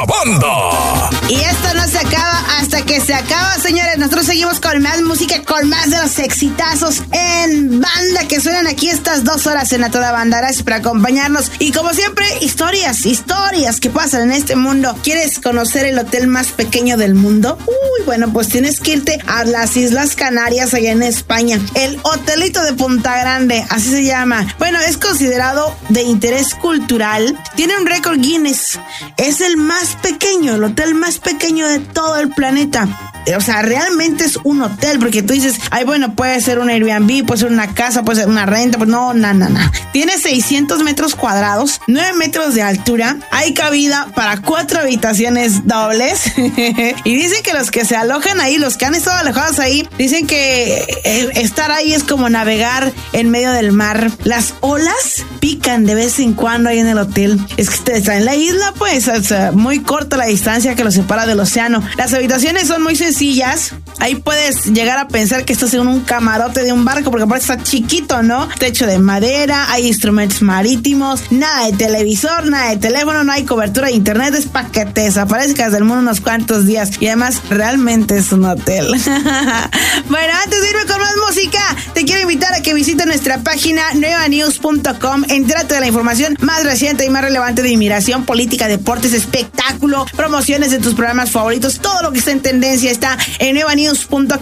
Banda. Y esto no se acaba hasta que se acaba, señores. Nosotros seguimos con más música, con más de los exitazos en banda que suenan aquí estas 2 horas en A Toda Banda. Gracias por acompañarnos. Y como siempre, historias que pasan en este mundo. ¿Quieres conocer el hotel más pequeño del mundo? Uy, bueno, pues tienes que irte a las Islas Canarias, allá en España. El Hotelito de Punta Grande, así se llama. Bueno, es considerado de interés cultural. Tiene un récord Guinness. Es el más pequeño, el hotel más pequeño de todo el planeta. O sea, realmente es un hotel, porque tú dices, ay, bueno, puede ser un Airbnb, puede ser una casa, puede ser una renta, pues no. Tiene 600 metros cuadrados, 9 metros de altura, hay cabida para 4 habitaciones dobles, y dicen que los que se alojan ahí, los que han estado alojados ahí, dicen que estar ahí es como navegar en medio del mar. Las olas pican de vez en cuando ahí en el hotel. Es que está en la isla, pues, o sea, muy corta la distancia que los separa del océano. Las habitaciones son muy sencillas. Ahí puedes llegar a pensar que estás en un camarote de un barco, porque aparte está chiquito, ¿no? Techo de madera, hay instrumentos marítimos, nada de televisor, nada de teléfono, no hay cobertura de internet, es para que te desaparezcas del mundo unos cuantos días. Y además, realmente es un hotel. Bueno, antes de irme con más música, te quiero invitar a que visites nuestra página nuevanews.com. Entérate de la información más reciente y más relevante de inmigración, política, deportes, espectáculo, promociones de tus programas favoritos. Todo lo que está en tendencia está en nuevanews.com.